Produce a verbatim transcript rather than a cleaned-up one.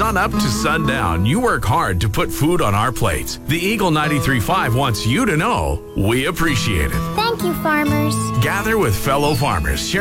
sun up to sundown, you work hard to put food on our plates. The Eagle ninety-three point five wants you to know we appreciate it. Thank you, farmers. Gather with fellow farmers.